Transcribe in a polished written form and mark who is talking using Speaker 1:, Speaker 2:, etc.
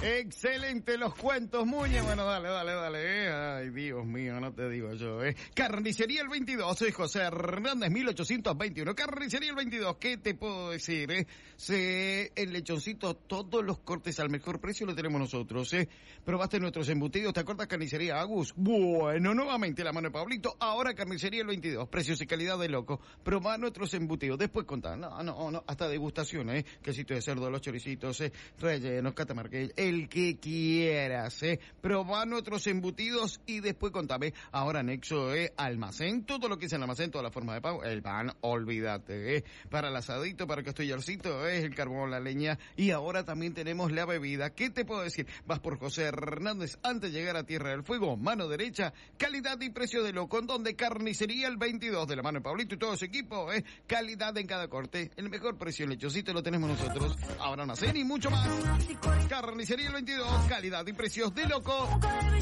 Speaker 1: Excelente los cuentos, Muñe. Bueno, dale. Ay, Dios mío, no te digo yo, Carnicería el 22, soy José Hernández, 1821. Carnicería el 22, ¿qué te puedo decir, el lechoncito, todos los cortes al mejor precio lo tenemos nosotros, Probaste nuestros embutidos, ¿te acuerdas Carnicería Agus? Bueno, nuevamente la mano de Pablito, ahora Carnicería el 22, precios y calidad de loco. Probá nuestros embutidos, después contá, no, hasta degustación, quesito de cerdo, los choricitos, rellenos, catamarqueños, el que quieras, Probá nuestros embutidos y después contame. Ahora anexo, almacén, todo lo que es el almacén, toda la forma de pago, el pan, olvídate, para el asadito, para el castillarcito, el carbón, la leña, y ahora también tenemos la bebida. ¿Qué te puedo decir? Vas por José Hernández antes de llegar a Tierra del Fuego, mano derecha, calidad y precio de lo con donde Carnicería el 22, de la mano de Pablito y todo su equipo, calidad en cada corte, el mejor precio, el lechocito lo tenemos nosotros, ahora una cena y mucho más. Carnicería el 22, calidad y precios de loco.